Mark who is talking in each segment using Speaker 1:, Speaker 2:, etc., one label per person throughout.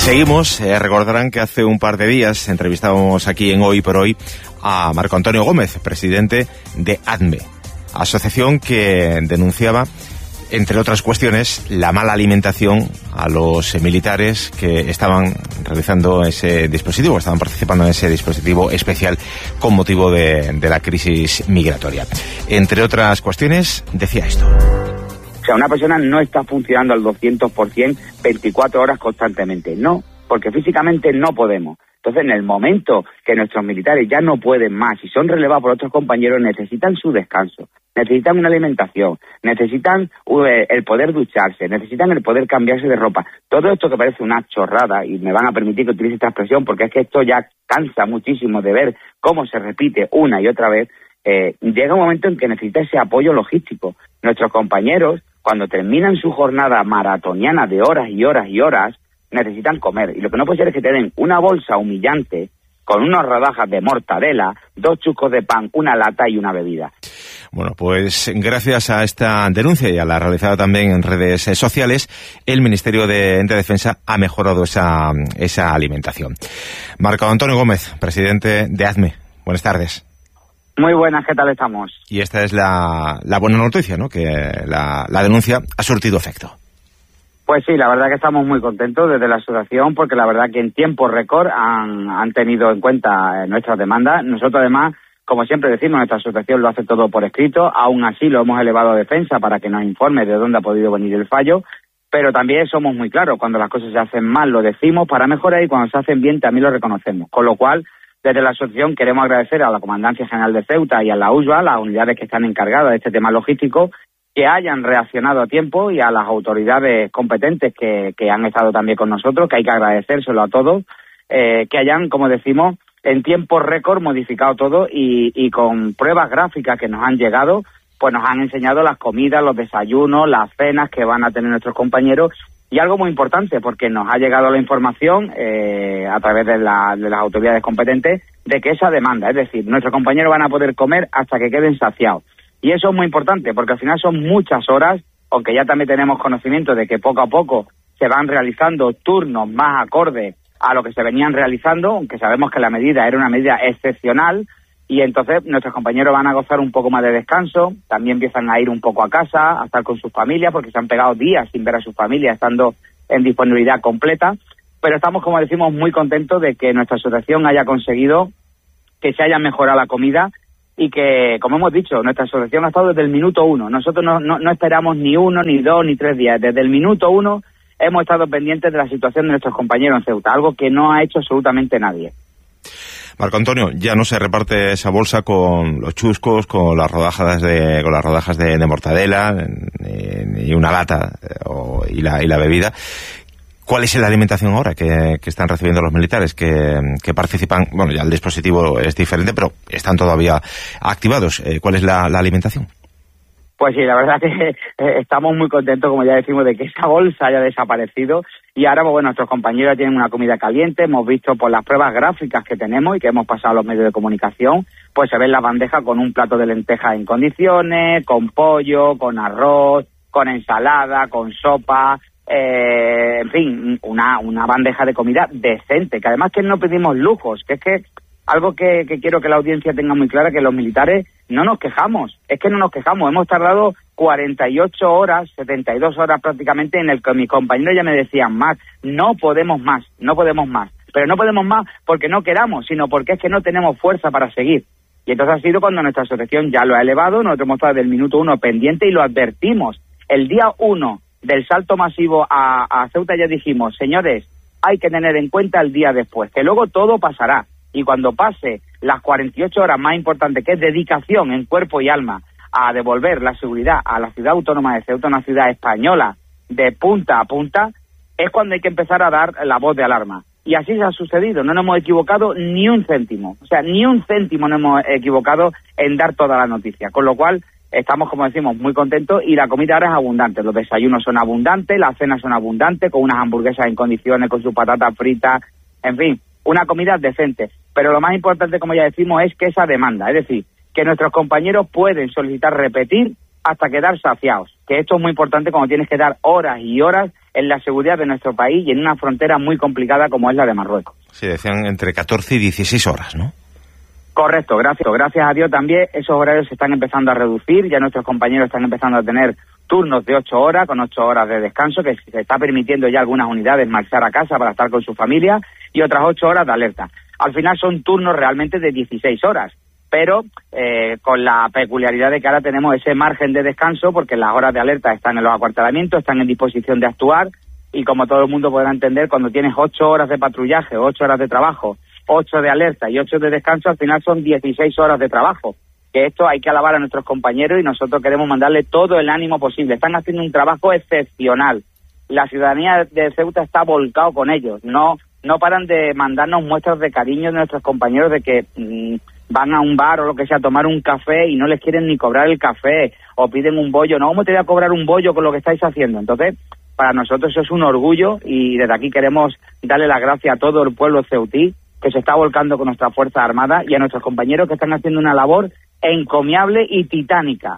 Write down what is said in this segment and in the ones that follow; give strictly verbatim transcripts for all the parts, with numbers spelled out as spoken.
Speaker 1: Seguimos, eh, recordarán que hace un par de días entrevistábamos aquí en Hoy por Hoy a Marco Antonio Gómez, presidente de ADME, asociación que denunciaba, entre otras cuestiones, la mala alimentación a los militares que estaban realizando ese dispositivo, estaban participando en ese dispositivo especial con motivo de, de la crisis migratoria. Entre otras cuestiones, decía esto.
Speaker 2: O sea, una persona no está funcionando al doscientos por ciento veinticuatro horas constantemente. No, porque físicamente no podemos. Entonces, en el momento que nuestros militares ya no pueden más y son relevados por otros compañeros, necesitan su descanso, necesitan una alimentación, necesitan el poder ducharse, necesitan el poder cambiarse de ropa. Todo esto que parece una chorrada, y me van a permitir que utilice esta expresión porque es que esto ya cansa muchísimo de ver cómo se repite una y otra vez, eh, llega un momento en que necesita ese apoyo logístico. Nuestros compañeros, cuando terminan su jornada maratoniana de horas y horas y horas, necesitan comer. Y lo que no puede ser es que te den una bolsa humillante con unas rodajas de mortadela, dos chucos de pan, una lata y una bebida.
Speaker 1: Bueno, pues gracias a esta denuncia y a la realizada también en redes sociales, el Ministerio de, de Defensa ha mejorado esa, esa alimentación. Marco Antonio Gómez, presidente de ADME. Buenas tardes.
Speaker 2: Muy buenas, ¿qué tal estamos?
Speaker 1: Y esta es la, la buena noticia, ¿no? Que la, la denuncia ha surtido efecto.
Speaker 2: Pues sí, la verdad que estamos muy contentos desde la asociación porque la verdad que en tiempo récord han, han tenido en cuenta nuestras demandas. Nosotros además, como siempre decimos, nuestra asociación lo hace todo por escrito, aún así lo hemos elevado a defensa para que nos informe de dónde ha podido venir el fallo, pero también somos muy claros, cuando las cosas se hacen mal lo decimos para mejorar y cuando se hacen bien también lo reconocemos, con lo cual desde la asociación queremos agradecer a la Comandancia General de Ceuta y a la U S B A, las unidades que están encargadas de este tema logístico, que hayan reaccionado a tiempo y a las autoridades competentes que, que han estado también con nosotros, que hay que agradecérselo a todos, eh, que hayan, como decimos, en tiempo récord modificado todo y, y con pruebas gráficas que nos han llegado, pues nos han enseñado las comidas, los desayunos, las cenas que van a tener nuestros compañeros. Y algo muy importante, porque nos ha llegado la información eh, a través de, la, de las autoridades competentes de que esa demanda, es decir, nuestros compañeros van a poder comer hasta que queden saciados. Y eso es muy importante, porque al final son muchas horas, aunque ya también tenemos conocimiento de que poco a poco se van realizando turnos más acordes a lo que se venían realizando, aunque sabemos que la medida era una medida excepcional, y entonces nuestros compañeros van a gozar un poco más de descanso, también empiezan a ir un poco a casa, a estar con sus familias, porque se han pegado días sin ver a sus familias, estando en disponibilidad completa, pero estamos, como decimos, muy contentos de que nuestra asociación haya conseguido que se haya mejorado la comida y que, como hemos dicho, nuestra asociación ha estado desde el minuto uno. Nosotros no, no, no esperamos ni uno, ni dos, ni tres días. Desde el minuto uno hemos estado pendientes de la situación de nuestros compañeros en Ceuta, algo que no ha hecho absolutamente nadie.
Speaker 1: Marco Antonio, ya no se reparte esa bolsa con los chuscos, con las rodajas de, con las rodajas de, de mortadela y una lata o, y, la, y la bebida. ¿Cuál es la alimentación ahora que, que están recibiendo los militares que, que participan? Bueno, ya el dispositivo es diferente, pero están todavía activados. ¿Cuál es la, la alimentación?
Speaker 2: Pues sí, la verdad que eh, estamos muy contentos, como ya decimos, de que esa bolsa haya desaparecido y ahora, pues, bueno, nuestros compañeros tienen una comida caliente. Hemos visto por las pruebas gráficas que tenemos y que hemos pasado a los medios de comunicación, pues se ve en la bandeja con un plato de lentejas en condiciones, con pollo, con arroz, con ensalada, con sopa, eh, en fin, una, una bandeja de comida decente, que además que no pedimos lujos, que es que algo que, que quiero que la audiencia tenga muy clara, que los militares no nos quejamos, es que no nos quejamos, hemos tardado cuarenta y ocho horas, setenta y dos horas prácticamente, en el que mis compañeros ya me decían, más, no podemos más, no podemos más, pero no podemos más porque no queramos, sino porque es que no tenemos fuerza para seguir. Y entonces ha sido cuando nuestra asociación ya lo ha elevado, nosotros hemos estado del minuto uno pendiente y lo advertimos. El día uno del salto masivo a, a Ceuta ya dijimos, señores, hay que tener en cuenta el día después, que luego todo pasará. Y cuando pase las cuarenta y ocho horas más importantes, que es dedicación en cuerpo y alma a devolver la seguridad a la ciudad autónoma de Ceuta, una ciudad española de punta a punta, es cuando hay que empezar a dar la voz de alarma. Y así se ha sucedido, no nos hemos equivocado ni un céntimo, o sea, ni un céntimo nos hemos equivocado en dar toda la noticia, con lo cual estamos, como decimos, muy contentos y la comida ahora es abundante, los desayunos son abundantes, las cenas son abundantes, con unas hamburguesas en condiciones, con sus patatas fritas, en fin, una comida decente. Pero lo más importante, como ya decimos, es que esa demanda, es decir, que nuestros compañeros pueden solicitar repetir hasta quedar saciados, que esto es muy importante cuando tienes que dar horas y horas en la seguridad de nuestro país y en una frontera muy complicada como es la de Marruecos.
Speaker 1: Sí, decían entre catorce y dieciséis horas, ¿no?
Speaker 2: Correcto, gracias. Gracias a Dios también esos horarios se están empezando a reducir, ya nuestros compañeros están empezando a tener turnos de ocho horas, con ocho horas de descanso, que se está permitiendo ya algunas unidades marchar a casa para estar con su familia, y otras ocho horas de alerta. Al final son turnos realmente de dieciséis horas, pero eh, con la peculiaridad de que ahora tenemos ese margen de descanso, porque las horas de alerta están en los acuartelamientos, están en disposición de actuar, y como todo el mundo podrá entender, cuando tienes ocho horas de patrullaje, ocho horas de trabajo, ocho de alerta y ocho de descanso, al final son dieciséis horas de trabajo. Que esto hay que alabar a nuestros compañeros y nosotros queremos mandarle todo el ánimo posible. Están haciendo un trabajo excepcional. La ciudadanía de Ceuta está volcado con ellos. No no paran de mandarnos muestras de cariño de nuestros compañeros de que mmm, van a un bar o lo que sea a tomar un café y no les quieren ni cobrar el café o piden un bollo. No, ¿cómo te voy a cobrar un bollo con lo que estáis haciendo? Entonces, para nosotros eso es un orgullo y desde aquí queremos darle las gracias a todo el pueblo ceutí que se está volcando con nuestra Fuerza Armada y a nuestros compañeros que están haciendo una labor encomiable y titánica.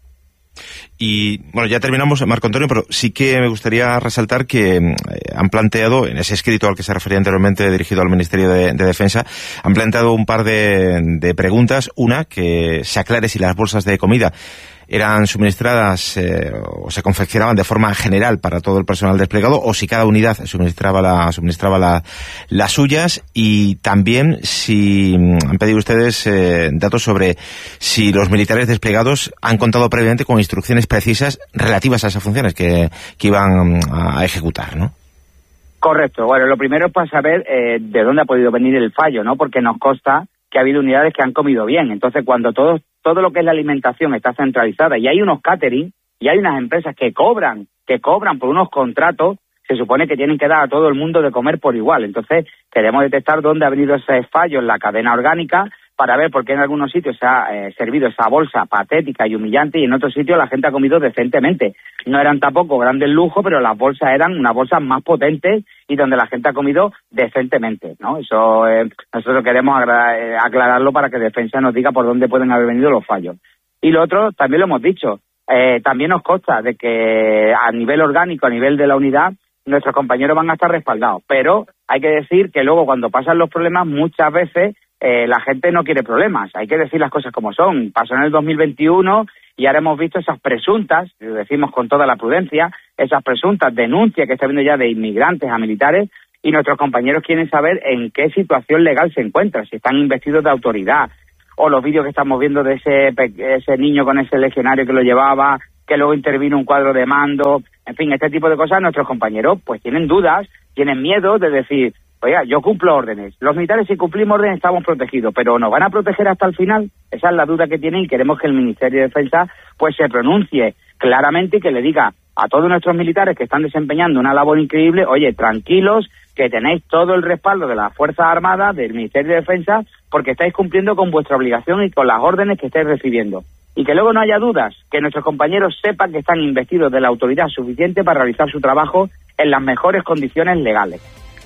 Speaker 1: Y bueno, ya terminamos, Marco Antonio, pero sí que me gustaría resaltar que eh, han planteado, en ese escrito al que se refería anteriormente, dirigido al Ministerio de, de Defensa, han planteado un par de, de preguntas. Una, que se aclare si las bolsas de comida eran suministradas eh, o se confeccionaban de forma general para todo el personal desplegado, o si cada unidad suministraba la, suministraba la, las suyas, y también si han pedido ustedes eh, datos sobre si los militares desplegados han contado previamente con instrucciones precisas relativas a esas funciones que, que iban a ejecutar, ¿no?
Speaker 2: Correcto. Bueno, lo primero es para saber eh, de dónde ha podido venir el fallo, ¿no? Porque nos consta que ha habido unidades que han comido bien. Entonces, cuando todo, todo lo que es la alimentación está centralizada y hay unos catering y hay unas empresas que cobran, que cobran por unos contratos, se supone que tienen que dar a todo el mundo de comer por igual. Entonces, queremos detectar dónde ha venido ese fallo en la cadena orgánica para ver por qué en algunos sitios se ha eh, servido esa bolsa patética y humillante y en otros sitios la gente ha comido decentemente. No eran tampoco grandes lujos, pero las bolsas eran unas bolsas más potentes y donde la gente ha comido decentemente, ¿no? Eso eh, nosotros queremos agra- aclararlo para que Defensa nos diga por dónde pueden haber venido los fallos. Y lo otro, también lo hemos dicho, eh, también nos consta de que a nivel orgánico, a nivel de la unidad, nuestros compañeros van a estar respaldados. Pero hay que decir que luego cuando pasan los problemas, muchas veces eh, la gente no quiere problemas. Hay que decir las cosas como son. Pasó en el dos mil veintiuno y ahora hemos visto esas presuntas, lo decimos con toda la prudencia, esas presuntas denuncias que está habiendo ya de inmigrantes a militares, y nuestros compañeros quieren saber en qué situación legal se encuentran, si están investidos de autoridad, o los vídeos que estamos viendo de ese, ese niño con ese legionario que lo llevaba, que luego intervino un cuadro de mando, en fin, este tipo de cosas. Nuestros compañeros pues tienen dudas, tienen miedo de decir, oiga, yo cumplo órdenes, los militares si cumplimos órdenes estamos protegidos, pero ¿nos van a proteger hasta el final? Esa es la duda que tienen y queremos que el Ministerio de Defensa pues se pronuncie claramente y que le diga a todos nuestros militares que están desempeñando una labor increíble, oye, tranquilos, que tenéis todo el respaldo de las Fuerzas Armadas, del Ministerio de Defensa, porque estáis cumpliendo con vuestra obligación y con las órdenes que estáis recibiendo. Y que luego no haya dudas, que nuestros compañeros sepan que están investidos de la autoridad suficiente para realizar su trabajo en las mejores condiciones legales.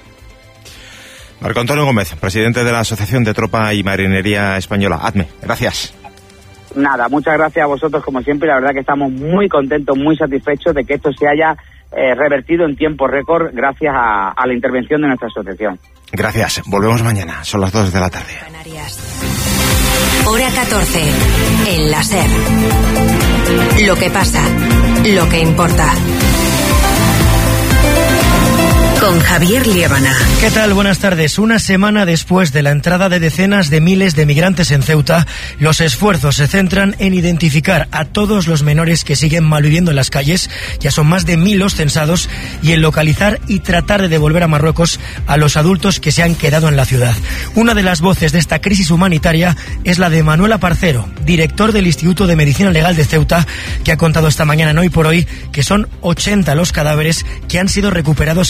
Speaker 1: Marco Antonio Gómez, presidente de la Asociación de Tropa y Marinería Española, A T M E. Gracias.
Speaker 2: Nada, muchas gracias a vosotros como siempre. La verdad que estamos muy contentos, muy satisfechos de que esto se haya eh, revertido en tiempo récord gracias a, a la intervención de nuestra asociación.
Speaker 1: Gracias. Volvemos mañana. Son las dos de la tarde.
Speaker 3: Hora catorce. En la SER. Lo que pasa. Lo que importa. Con Javier Liébana.
Speaker 4: ¿Qué tal? Buenas tardes. Una semana después de la entrada de decenas de miles de migrantes en Ceuta, los esfuerzos se centran en identificar a todos los menores que siguen malviviendo en las calles, ya son más de mil los censados, y en localizar y tratar de devolver a Marruecos a los adultos que se han quedado en la ciudad. Una de las voces de esta crisis humanitaria es la de Manuel Aparcero, director del Instituto de Medicina Legal de Ceuta, que ha contado esta mañana en Hoy por Hoy que son ochenta los cadáveres que han sido recuperados en territorio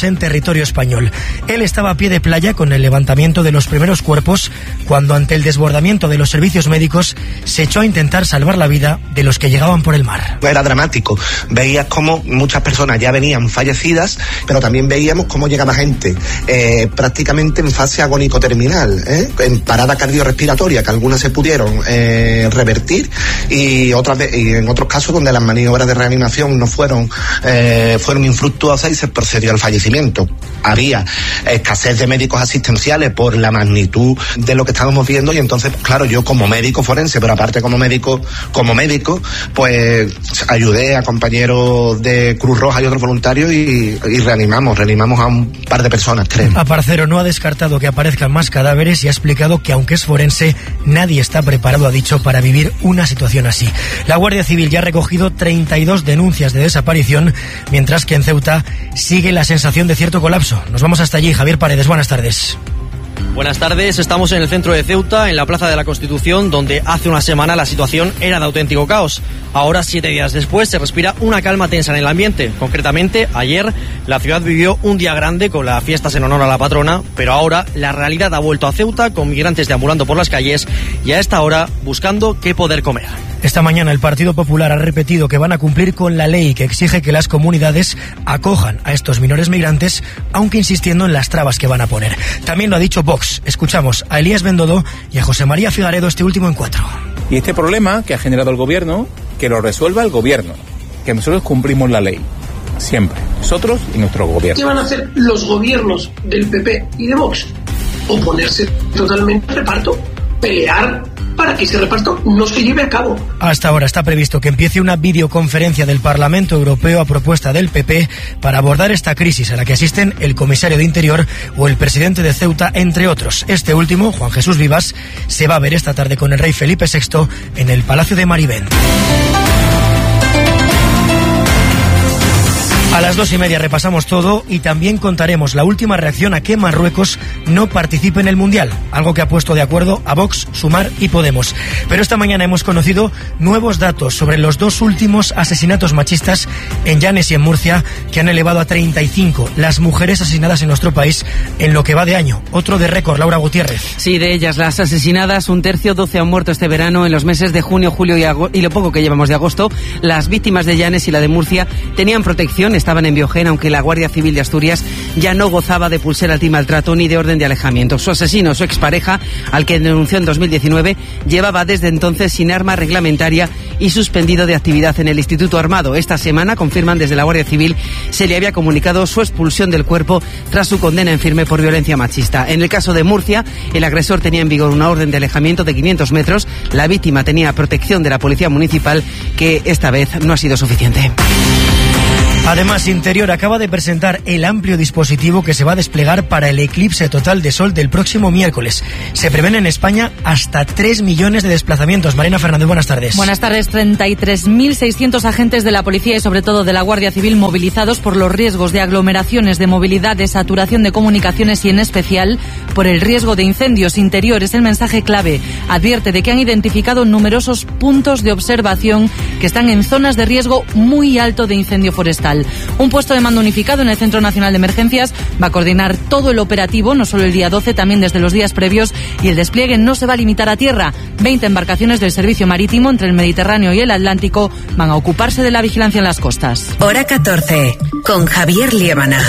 Speaker 4: territorio español. Él estaba a pie de playa con el levantamiento de los primeros cuerpos cuando, ante el desbordamiento de los servicios médicos, se echó a intentar salvar la vida de los que llegaban por el mar.
Speaker 5: Era dramático. Veías cómo muchas personas ya venían fallecidas, pero también veíamos cómo llegaba gente eh, prácticamente en fase agónico terminal, ¿eh? en parada cardiorrespiratoria, que algunas se pudieron eh, revertir y otras y en otros casos donde las maniobras de reanimación no fueron eh, fueron infructuosas y se procedió al fallecimiento. Había escasez de médicos asistenciales por la magnitud de lo que estábamos viendo y entonces, claro, yo como médico forense, pero aparte como médico, como médico, pues ayudé a compañeros de Cruz Roja y otros voluntarios y, y reanimamos, reanimamos a un par de personas, creo.
Speaker 4: Aparcero no ha descartado que aparezcan más cadáveres y ha explicado que aunque es forense, nadie está preparado, ha dicho, para vivir una situación así. La Guardia Civil ya ha recogido treinta y dos denuncias de desaparición, mientras que en Ceuta sigue la sensación de cierto colapso. Nos vamos hasta allí. Javier Paredes, buenas tardes.
Speaker 6: Buenas tardes, estamos en el centro de Ceuta, en la Plaza de la Constitución, donde hace una semana la situación era de auténtico caos. Ahora, siete días después, se respira una calma tensa en el ambiente. Concretamente, ayer la ciudad vivió un día grande con las fiestas en honor a la patrona, pero ahora la realidad ha vuelto a Ceuta, con migrantes deambulando por las calles y a esta hora buscando qué poder comer.
Speaker 4: Esta mañana el Partido Popular ha repetido que van a cumplir con la ley que exige que las comunidades acojan a estos menores migrantes, aunque insistiendo en las trabas que van a poner. También lo ha dicho Vox. Escuchamos a Elías Bendodo y a José María Figaredo, este último en cuatro.
Speaker 7: Y este problema que ha generado el gobierno, que lo resuelva el gobierno, que nosotros cumplimos la ley, siempre, nosotros y nuestro gobierno.
Speaker 8: ¿Qué van a hacer los gobiernos del P P y de Vox? Oponerse totalmente al reparto, pelear para que ese reparto no se lleve a cabo.
Speaker 4: Hasta ahora está previsto que empiece una videoconferencia del Parlamento Europeo a propuesta del P P para abordar esta crisis a la que asisten el comisario de Interior o el presidente de Ceuta, entre otros. Este último, Juan Jesús Vivas, se va a ver esta tarde con el rey Felipe sexto en el Palacio de Marivent. A las dos y media repasamos todo y también contaremos la última reacción a que Marruecos no participe en el Mundial, algo que ha puesto de acuerdo a Vox, Sumar y Podemos. Pero esta mañana hemos conocido nuevos datos sobre los dos últimos asesinatos machistas en Llanes y en Murcia, que han elevado a treinta y cinco las mujeres asesinadas en nuestro país en lo que va de año. Otro de récord, Laura Gutiérrez.
Speaker 9: Sí, de ellas las asesinadas, un tercio, doce han muerto este verano. En los meses de junio, julio y, ago- y lo poco que llevamos de agosto, las víctimas de Llanes y la de Murcia tenían protección, estaban en Biogén, aunque la Guardia Civil de Asturias ya no gozaba de pulsera antimaltrato ni de orden de alejamiento. Su asesino, su expareja, al que denunció en dos mil diecinueve, llevaba desde entonces sin arma reglamentaria y suspendido de actividad en el Instituto Armado. Esta semana, confirman desde la Guardia Civil, se le había comunicado su expulsión del cuerpo tras su condena en firme por violencia machista. En el caso de Murcia, el agresor tenía en vigor una orden de alejamiento de quinientos metros. La víctima tenía protección de la Policía Municipal, que esta vez no ha sido suficiente.
Speaker 4: Además, Interior acaba de presentar el amplio dispositivo que se va a desplegar para el eclipse total de sol del próximo miércoles. Se prevén en España hasta tres millones de desplazamientos. Marina Fernández, buenas tardes.
Speaker 10: Buenas tardes. treinta y tres mil seiscientos agentes de la Policía y sobre todo de la Guardia Civil movilizados por los riesgos de aglomeraciones, de movilidad, de saturación de comunicaciones y en especial por el riesgo de incendios. Interior es el mensaje clave. Advierte de que han identificado numerosos puntos de observación que están en zonas de riesgo muy alto de incendio forestal. Un puesto de mando unificado en el Centro Nacional de Emergencias va a coordinar todo el operativo, no solo el día doce, también desde los días previos, y el despliegue no se va a limitar a tierra. veinte embarcaciones del servicio marítimo entre el Mediterráneo y el Atlántico van a ocuparse de la vigilancia en las costas.
Speaker 3: Hora catorce, con Javier Liébana.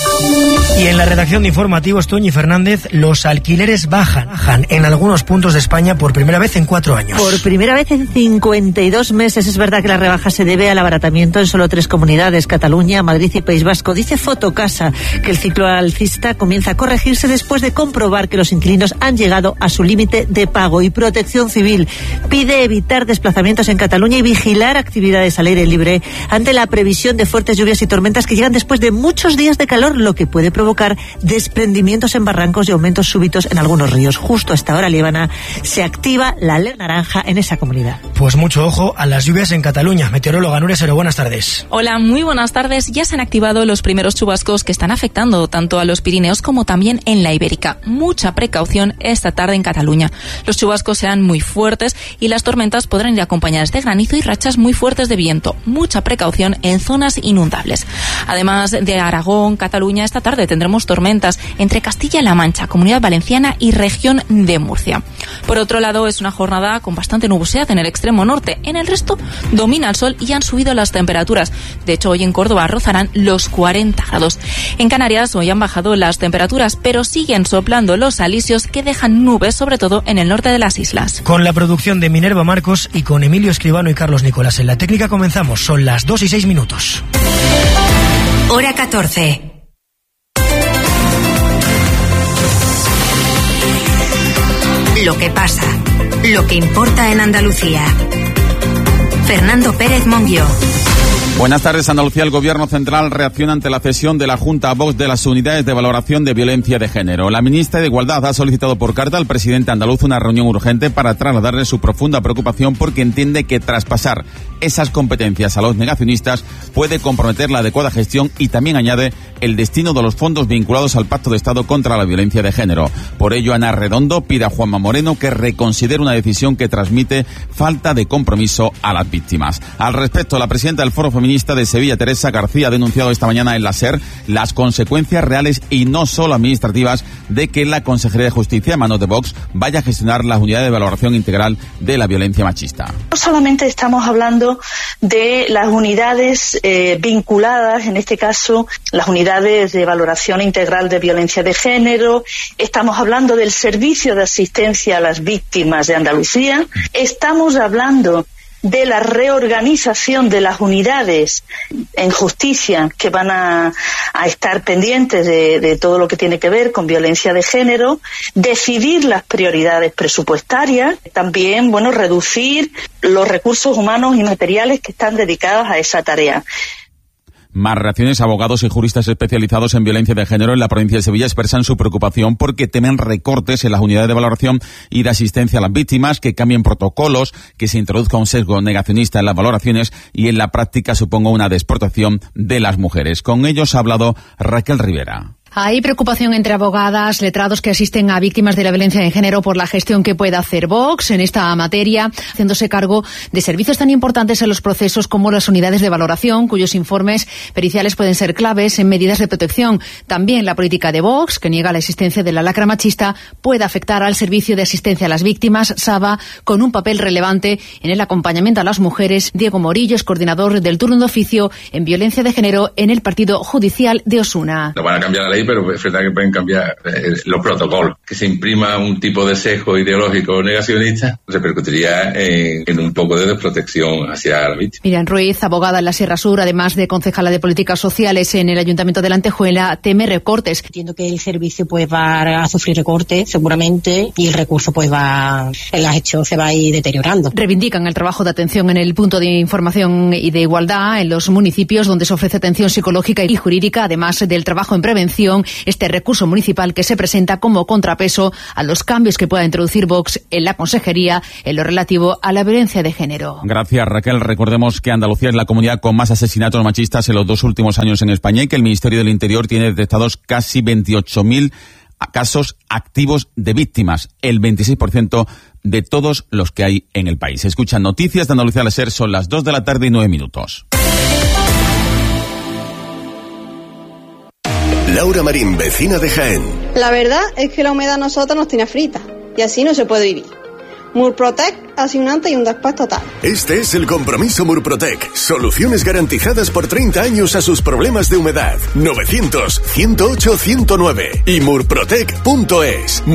Speaker 4: Y en la redacción de informativos, Toñi Fernández, los alquileres bajan, bajan en algunos puntos de España por primera vez en cuatro años.
Speaker 11: Por primera vez en cincuenta y dos meses. Es verdad que la rebaja se debe al abaratamiento en solo tres comunidades, Cataluña, Madrid y País Vasco. Dice Fotocasa que el ciclo alcista comienza a corregirse después de comprobar que los inquilinos han llegado a su límite de pago. Y Protección Civil pide evitar desplazamientos en Cataluña y vigilar actividades al aire libre ante la previsión de fuertes lluvias y tormentas que llegan después de muchos días de calor, lo que puede provocar desprendimientos en barrancos y aumentos súbitos en algunos ríos. Justo a esta hora, Líbana, se activa la alerta naranja en esa comunidad.
Speaker 4: Pues mucho ojo a las lluvias en Cataluña. Meteoróloga Nuria Sero, buenas tardes.
Speaker 10: Hola, muy
Speaker 12: Muy buenas tardes. Ya se han activado los primeros chubascos que están afectando tanto a los Pirineos como también en la Ibérica. Mucha precaución esta tarde en Cataluña. Los chubascos serán muy fuertes y las tormentas podrán ir acompañadas de granizo y rachas muy fuertes de viento. Mucha precaución en zonas inundables. Además de Aragón, Cataluña, esta tarde tendremos tormentas entre Castilla-La Mancha, Comunidad Valenciana y región de Murcia. Por otro lado, es una jornada con bastante nubosidad en el extremo norte. En el resto domina el sol y han subido las temperaturas. De hecho, hoy en Córdoba rozarán los cuarenta grados. En Canarias hoy han bajado las temperaturas, pero siguen soplando los alisios que dejan nubes, sobre todo en el norte de las islas.
Speaker 4: Con la producción de Minerva Marcos y con Emilio Escribano y Carlos Nicolás en la técnica comenzamos. Son las dos y seis minutos.
Speaker 3: Hora catorce. Lo que pasa, lo que importa en Andalucía. Fernando Pérez Monguió.
Speaker 13: Buenas tardes, Andalucía. El Gobierno Central reacciona ante la cesión de la Junta a Vox de las unidades de valoración de violencia de género. La ministra de Igualdad ha solicitado por carta al presidente andaluz una reunión urgente para trasladarle su profunda preocupación porque entiende que traspasar esas competencias a los negacionistas puede comprometer la adecuada gestión y también añade el destino de los fondos vinculados al Pacto de Estado contra la violencia de género. Por ello, Ana Redondo pide a Juanma Moreno que reconsidere una decisión que transmite falta de compromiso a las víctimas. Al respecto, la presidenta del Foro Feminista de Sevilla, Teresa García, ha denunciado esta mañana en la SER las consecuencias reales y no solo administrativas de que la Consejería de Justicia, en manos de Vox, vaya a gestionar las unidades de valoración integral de la violencia machista.
Speaker 14: No solamente estamos hablando de las unidades eh, vinculadas, en este caso, las unidades de valoración integral de violencia de género, estamos hablando del servicio de asistencia a las víctimas de Andalucía, estamos hablando de la reorganización de las unidades en justicia que van a, a estar pendientes de, de todo lo que tiene que ver con violencia de género, decidir las prioridades presupuestarias, también, bueno, reducir los recursos humanos y materiales que están dedicados a esa tarea.
Speaker 13: Más reacciones. Abogados y juristas especializados en violencia de género en la provincia de Sevilla expresan su preocupación porque temen recortes en las unidades de valoración y de asistencia a las víctimas, que cambien protocolos, que se introduzca un sesgo negacionista en las valoraciones y en la práctica suponga una desportación de las mujeres. Con ellos ha hablado Raquel Rivera.
Speaker 15: Hay preocupación entre abogadas, letrados que asisten a víctimas de la violencia de género por la gestión que pueda hacer Vox en esta materia, haciéndose cargo de servicios tan importantes en los procesos como las unidades de valoración, cuyos informes periciales pueden ser claves en medidas de protección. También la política de Vox, que niega la existencia de la lacra machista, puede afectar al servicio de asistencia a las víctimas, Saba, con un papel relevante en el acompañamiento a las mujeres. Diego Morillo es coordinador del turno de oficio en violencia de género en el Partido Judicial de Osuna.
Speaker 16: No van a cambiar la ley, pero es verdad que pueden cambiar eh, los protocolos. Que se imprima un tipo de sesgo ideológico negacionista repercutiría en, en un poco de desprotección hacia la víctima.
Speaker 15: Miriam Ruiz, abogada en la Sierra Sur, además de concejala de Políticas Sociales en el Ayuntamiento de la Antejuela, teme recortes.
Speaker 17: Entiendo que el servicio pues va a sufrir recortes seguramente y el recurso pues va, la gestión se va a ir deteriorando.
Speaker 15: Reivindican el trabajo de atención en el punto de información y de igualdad en los municipios donde se ofrece atención psicológica y jurídica, además del trabajo en prevención, este recurso municipal que se presenta como contrapeso a los cambios que pueda introducir Vox en la consejería en lo relativo a la violencia de género.
Speaker 13: Gracias, Raquel. Recordemos que Andalucía es la comunidad con más asesinatos machistas en los dos últimos años en España y que el Ministerio del Interior tiene detectados casi veintiocho mil casos activos de víctimas, el veintiséis por ciento de todos los que hay en el país. Escuchan Noticias de Andalucía al Ser, son las dos de la tarde y nueve minutos.
Speaker 18: Laura Marín, vecina de Jaén.
Speaker 19: La verdad es que la humedad a nosotros nos tiene fritas y así no se puede vivir. Murprotec hace un antes y un después total.
Speaker 18: Este es el compromiso Murprotec. Soluciones garantizadas por treinta años a sus problemas de humedad. novecientos, ciento ocho, ciento nueve y murprotec punto es.